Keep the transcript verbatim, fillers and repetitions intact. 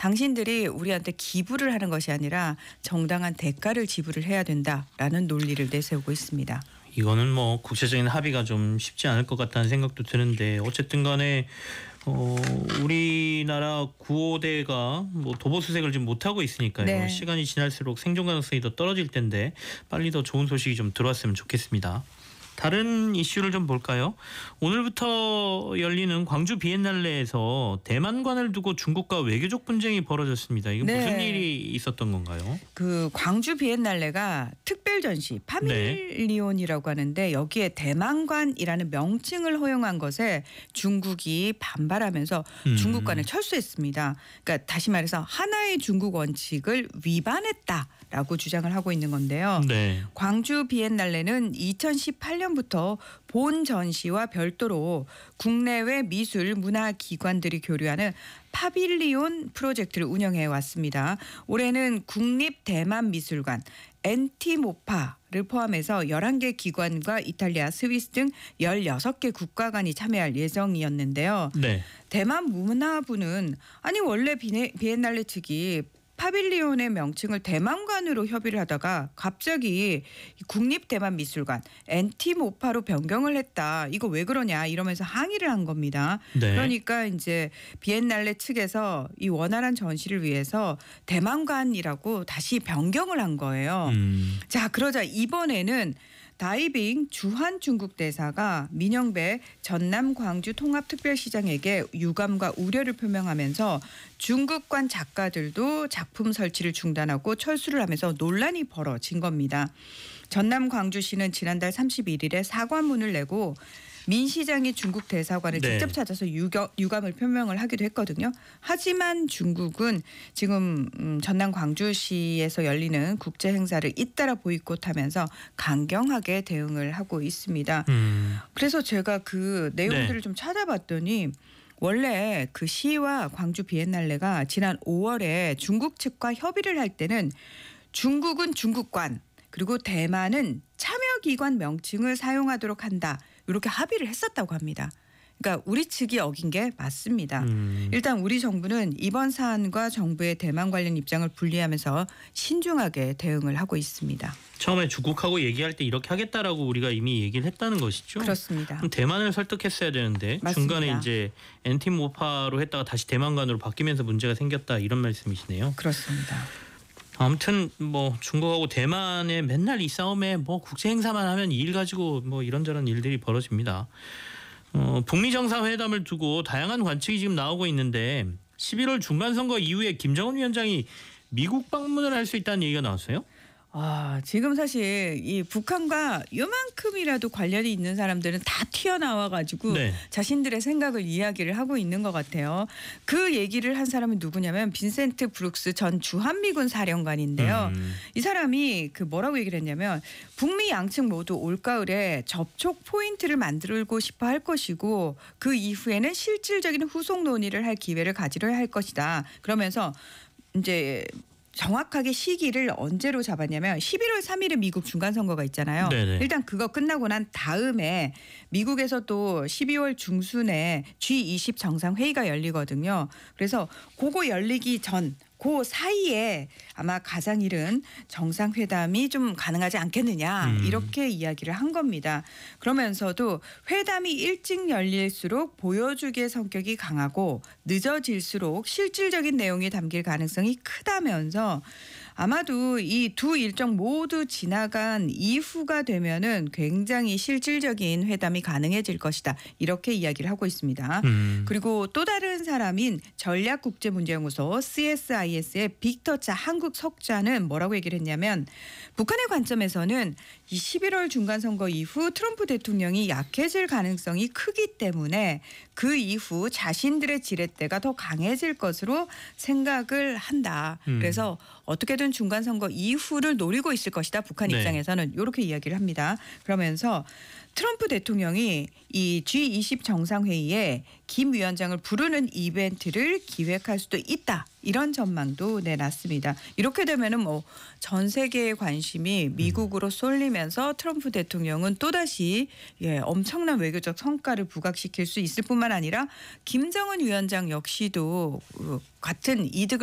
당신들이 우리한테 기부를 하는 것이 아니라 정당한 대가를 지불을 해야 된다라는 논리를 내세우고 있습니다. 이거는 뭐 국제적인 합의가 좀 쉽지 않을 것 같다는 생각도 드는데 어쨌든 간에 어, 우리나라 구호대가 뭐 도보 수색을 지금 못하고 있으니까요. 네. 시간이 지날수록 생존 가능성이 더 떨어질 텐데 빨리 더 좋은 소식이 좀 들어왔으면 좋겠습니다. 다른 이슈를 좀 볼까요? 오늘부터 열리는 광주 비엔날레에서 대만관을 두고 중국과 외교적 분쟁이 벌어졌습니다. 이게 네. 무슨 일이 있었던 건가요? 그 광주 비엔날레가 특별 전시 파밀리온이라고 하는데 여기에 대만관이라는 명칭을 허용한 것에 중국이 반발하면서 음. 중국과는 철수했습니다. 그러니까 다시 말해서 하나의 중국 원칙을 위반했다라고 주장을 하고 있는 건데요. 네. 광주 비엔날레는 이천십팔 년부터 본 전시와 별도로 국내외 미술 문화 기관들이 교류하는 파빌리온 프로젝트를 운영해 왔습니다. 올해는 국립대만미술관, 엔티모파를 포함해서 열한 개 기관과 이탈리아, 스위스 등 열여섯 개 국가관이 참여할 예정이었는데요. 네. 대만 문화부는 아니 원래 비네, 비엔날레 측이 파빌리온의 명칭을 대만관으로 협의를 하다가 갑자기 국립대만미술관 엔티모파로 변경을 했다. 이거 왜 그러냐 이러면서 항의를 한 겁니다. 네. 그러니까 이제 비엔날레 측에서 이 원활한 전시를 위해서 대만관이라고 다시 변경을 한 거예요. 음. 자, 그러자 이번에는 다이빙 주한 중국 대사가 민영배 전남 광주 통합특별시장에게 유감과 우려를 표명하면서 중국관 작가들도 작품 설치를 중단하고 철수를 하면서 논란이 벌어진 겁니다. 전남 광주시는 지난달 삼십일 일에 사과문을 내고 민 시장이 중국 대사관을 네. 직접 찾아서 유겨, 유감을 표명을 하기도 했거든요. 하지만 중국은 지금 음, 전남 광주시에서 열리는 국제 행사를 잇따라 보이콧하면서 강경하게 대응을 하고 있습니다. 음. 그래서 제가 그 내용들을 네. 좀 찾아봤더니 원래 그 시와 광주 비엔날레가 지난 오월에 중국 측과 협의를 할 때는 중국은 중국관 그리고 대만은 참여기관 명칭을 사용하도록 한다. 이렇게 합의를 했었다고 합니다. 그러니까 우리 측이 어긴 게 맞습니다. 음. 일단 우리 정부는 이번 사안과 정부의 대만 관련 입장을 분리하면서 신중하게 대응을 하고 있습니다. 처음에 중국하고 얘기할 때 이렇게 하겠다라고 우리가 이미 얘기를 했다는 것이죠. 그렇습니다. 그럼 대만을 설득했어야 되는데 맞습니다. 중간에 이제 엔티모파로 했다가 다시 대만관으로 바뀌면서 문제가 생겼다 이런 말씀이시네요. 그렇습니다. 아무튼 뭐 중국하고 대만에 맨날 이 싸움에 뭐 국제 행사만 하면 이 일 가지고 뭐 이런저런 일들이 벌어집니다. 어, 북미 정상회담을 두고 다양한 관측이 지금 나오고 있는데 십일월 중간선거 이후에 김정은 위원장이 미국 방문을 할 수 있다는 얘기가 나왔어요. 아, 지금 사실 이 북한과 요만큼이라도 관련이 있는 사람들은 다 튀어나와 가지고 네. 자신들의 생각을 이야기를 하고 있는 것 같아요. 그 얘기를 한 사람이 누구냐면 빈센트 브룩스 전 주한미군 사령관인데요. 음. 이 사람이 그 뭐라고 얘기를 했냐면 북미 양측 모두 올가을에 접촉 포인트를 만들고 싶어 할 것이고 그 이후에는 실질적인 후속 논의를 할 기회를 가지려 할 것이다. 그러면서 이제 정확하게 시기를 언제로 잡았냐면 십일월 삼일에 미국 중간선거가 있잖아요. 네네. 일단 그거 끝나고 난 다음에 미국에서 또 십이월 중순에 지 이십 정상회의가 열리거든요. 그래서 그거 열리기 전 그 사이에 아마 가장일은 정상회담이 좀 가능하지 않겠느냐 음. 이렇게 이야기를 한 겁니다. 그러면서도 회담이 일찍 열릴수록 보여주기의 성격이 강하고 늦어질수록 실질적인 내용이 담길 가능성이 크다면서 아마도 이 두 일정 모두 지나간 이후가 되면은 굉장히 실질적인 회담이 가능해질 것이다. 이렇게 이야기를 하고 있습니다. 음. 그리고 또 다른 사람인 전략국제문제연구소 씨에스아이에스의 빅터 차 한국 석좌는 뭐라고 얘기를 했냐면 북한의 관점에서는 이 십일월 중간선거 이후 트럼프 대통령이 약해질 가능성이 크기 때문에 그 이후 자신들의 지렛대가 더 강해질 것으로 생각을 한다. 음. 그래서 어떻게든 중간선거 이후를 노리고 있을 것이다. 북한 네. 입장에서는 이렇게 이야기를 합니다. 그러면서 트럼프 대통령이 이 지 이십 정상회의에 김 위원장을 부르는 이벤트를 기획할 수도 있다. 이런 전망도 내놨습니다. 이렇게 되면은 뭐 전 세계의 관심이 미국으로 쏠리면서 트럼프 대통령은 또다시 예, 엄청난 외교적 성과를 부각시킬 수 있을 뿐만 아니라 김정은 위원장 역시도 같은 이득을